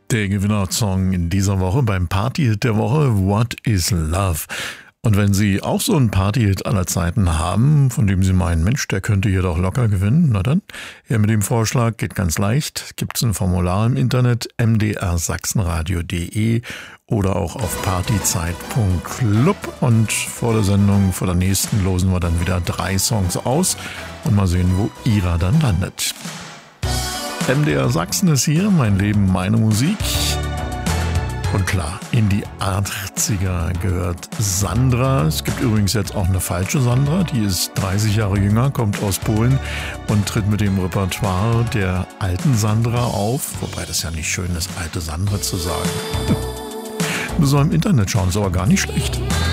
Der Gewinnersong in dieser Woche beim Partyhit der Woche, What is Love? Und wenn Sie auch so einen Partyhit aller Zeiten haben, von dem Sie meinen, Mensch, der könnte hier doch locker gewinnen, na dann, her mit dem Vorschlag, geht ganz leicht, gibt's ein Formular im Internet, mdrsachsenradio.de oder auch auf partyzeit.club, und vor der Sendung, vor der nächsten, losen wir dann wieder 3 Songs aus und mal sehen, wo Ihrer dann landet. MDR Sachsen ist hier, mein Leben, meine Musik. Und klar, in die 80er gehört Sandra. Es gibt übrigens jetzt auch eine falsche Sandra, die ist 30 Jahre jünger, kommt aus Polen und tritt mit dem Repertoire der alten Sandra auf. Wobei das ja nicht schön ist, alte Sandra zu sagen. Nur so im Internet schauen, ist aber gar nicht schlecht.